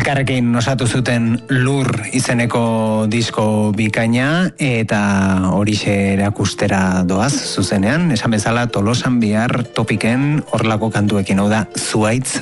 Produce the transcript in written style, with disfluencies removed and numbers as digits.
Elkarrekin osatu zuten Lur izeneko disko bikaina eta horixe erakustera doaz zuzenean, esan bezala Tolosan bihar Topiken horlako kantuekin, hau da Zuaitz